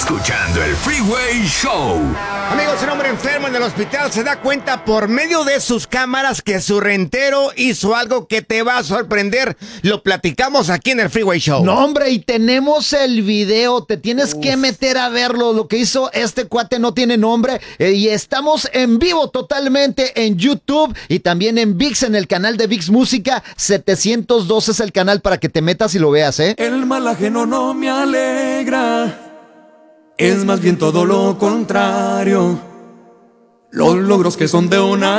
escuchando el Freeway Show. Amigos, un hombre enfermo en el hospital se da cuenta por medio de sus cámaras que su rentero hizo algo que te va a sorprender. Lo platicamos aquí en el Freeway Show. No, hombre, y tenemos el video. Te tienes que meter a verlo. Lo que hizo este cuate no tiene nombre. Y estamos en vivo totalmente en YouTube y también en ViX, en el canal de ViX Música. 702 es el canal para que te metas y lo veas, ¿eh? El mal ajeno no me alegra. Es más bien todo lo contrario. Los logros que son de una